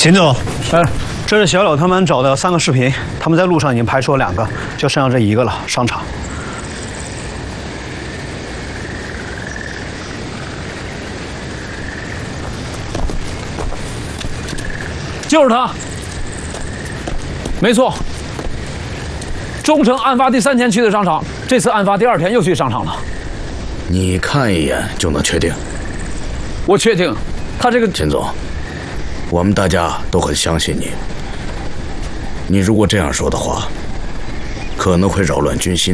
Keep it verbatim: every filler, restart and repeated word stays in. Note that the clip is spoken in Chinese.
秦总， 哎， 这是小柳他们找的三个视频，他们在路上已经拍出了两个，就剩下这一个了。商场。 就是他，没错。中城案发第三天去的商场，这次案发第二天又去商场了。 你看一眼就能确定？ 我确定，他这个秦总，我们大家都很相信你。你如果这样说的话，可能会扰乱军心。